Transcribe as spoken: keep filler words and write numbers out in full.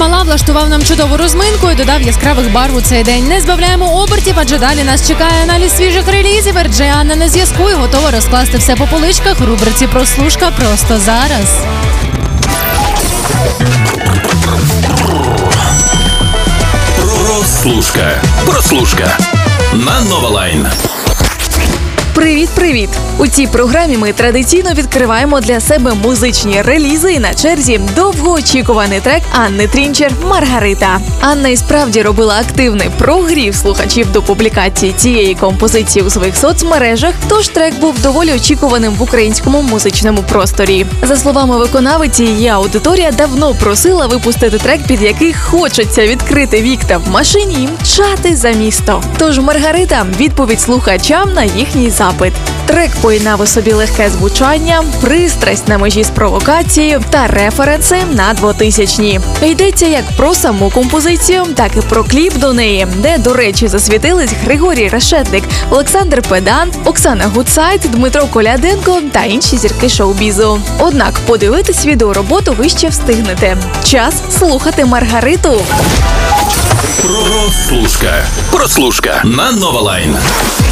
Мала влаштував нам чудову розминку і додав яскравих барв у цей день. Не збавляємо обертів, адже далі нас чекає аналіз свіжих релізів. ер джей Анна на зв'язку і готова розкласти все по поличках у рубриці «Прослушка» просто зараз. Прослушка. Прослушка. На Нова Лайн. Привіт-привіт! У цій програмі ми традиційно відкриваємо для себе музичні релізи і на черзі довгоочікуваний трек Анни Трінчер «Маргарита». Анна і справді робила активний прогрів слухачів до публікації цієї композиції у своїх соцмережах, тож трек був доволі очікуваним в українському музичному просторі. За словами виконавиці, її аудиторія давно просила випустити трек, під який хочеться відкрити вікна в машині і мчати за місто. Тож «Маргарита» – відповідь слухачам на їхній запит. Трек поєднав у собі легке звучання, пристрасть на межі з провокацією та референси на двотисячні. Йдеться як про саму композицію, так і про кліп до неї, де, до речі, засвітились Григорій Решетник, Олександр Педан, Оксана Гудсайд, Дмитро Коляденко та інші зірки шоу-бізу. Однак подивитись відеороботу ви ще встигнете. Час слухати «Маргариту». Прослушка. Прослушка на Нова Лайн.